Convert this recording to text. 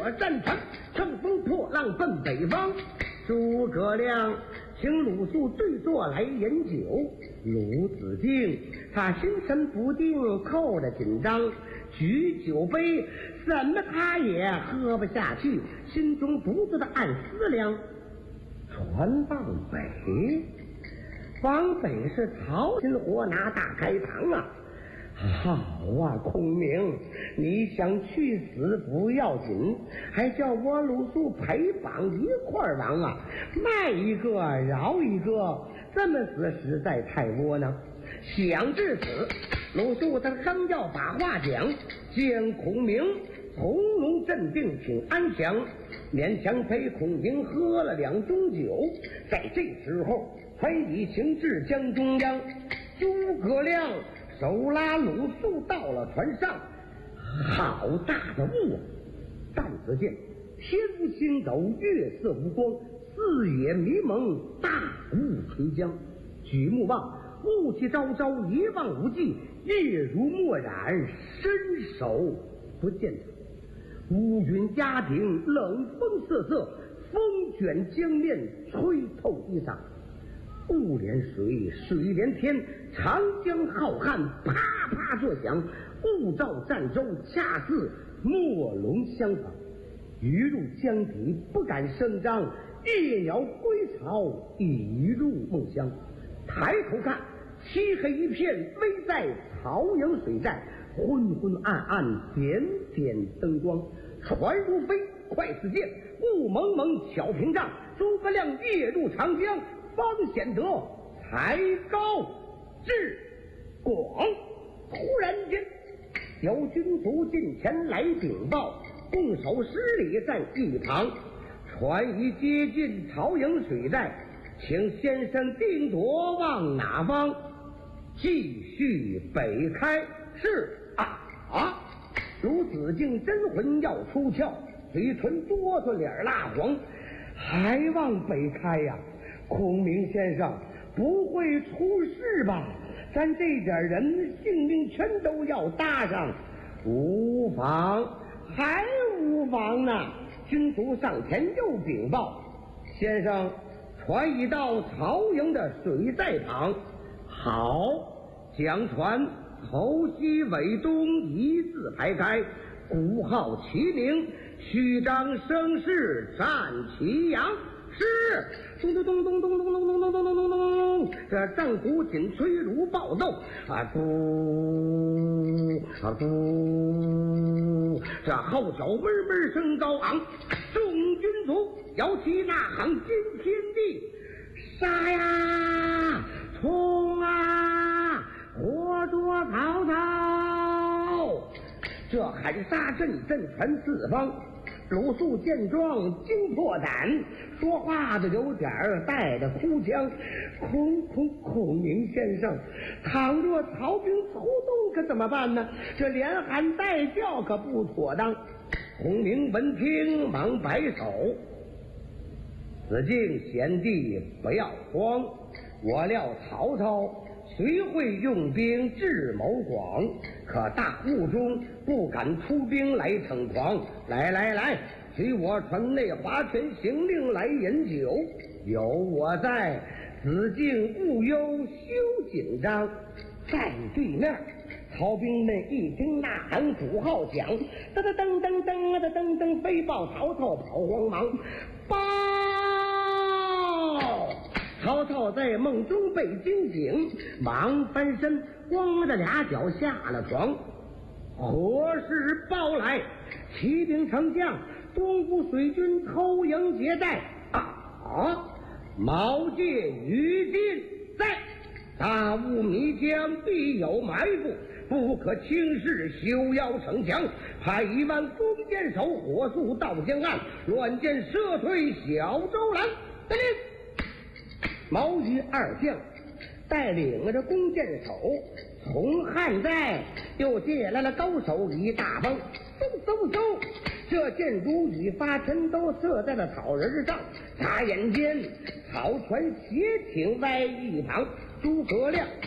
者战船，乘风破浪奔北方。诸葛亮请鲁肃对坐来饮酒，鲁子敬他心神不定，扣着紧张，举酒杯，怎么他也喝不下去，心中不住的暗思量：船往北，往北是曹金活拿大开膛啊！好啊，孔明，你想去死不要紧，还叫我鲁肃陪绑一块儿亡啊！卖一个饶一个，这么死实在太窝囊。想至此，鲁肃他刚要把话讲，见孔明从容镇定，挺安详，勉强陪孔明喝了2盅酒。在这时候，船已行至江中央，诸葛亮手拉鲁肃到了船上，好大的雾啊！但只见天无星斗，月色无光，四野迷蒙，大雾垂江。举目望，雾气昭昭，一望无际，夜如墨染，伸手不见底。乌云压顶，冷风瑟瑟，风卷江面，吹透衣裳。雾连水，水连天，长江浩瀚，啪啪作响，雾罩儋州，恰似墨龙相仿。鱼入江底，不敢声张，夜鸟归巢，已入梦乡。抬头看，漆黑一片，危在曹营水寨，昏昏暗暗，点点灯光。船如飞，快似箭，雾蒙蒙，巧屏障。诸葛亮跃入长江，方显得才高志广。突然间，有军卒近前来禀报，拱手施礼在一旁。船已接近曹营水寨，请先生定夺往哪方？继续北开。是啊。鲁子敬真魂要出窍，嘴唇哆嗦，脸蜡黄，还往北开呀？孔明先生，不会出事吧？咱这点人性命全都要搭上。无妨，还无妨呢。军卒上前又禀报，先生，船已到曹营的水寨旁。好，将船头西尾东一字排开，鼓号齐鸣，虚张声势，战旗扬。是，咚咚咚咚咚咚咚咚咚咚咚咚咚，这战鼓紧吹如暴奏啊！嘟啊嘟，这号角嗡嗡声高昂，众军卒摇旗呐喊惊天地，杀呀，冲啊，活捉曹操！这喊杀阵阵传四方。鲁肃见状惊破胆，说话的有点带着哭腔。孔明先生，倘若曹兵出动可怎么办呢？这连喊带叫可不妥当。孔明闻听忙摆手，子敬贤弟不要慌，我料曹操虽会用兵智谋广，可大雾中不敢出兵来逞狂。来，随我船内划拳行令来饮酒，有我在，子敬勿忧，休紧张。在对面，曹兵们一听呐喊，鼓号响，噔噔噔噔噔噔噔噔，飞报曹操跑慌忙。报！曹操在梦中被惊醒，忙翻身，光着俩脚下了床。何事报来？骑兵丞相，东吴水军偷营劫寨毛玠于禁在，大雾迷江，必有埋伏，不可轻视，休要逞强。派1万弓箭手火速到江岸，乱箭射退小周兰。得令！毛玠二将带领着弓箭手从汉寨又借来了高手一大帮，嗖，这箭如雨发，全都射在了草人上。眨眼间，草船斜挺歪一旁，诸葛亮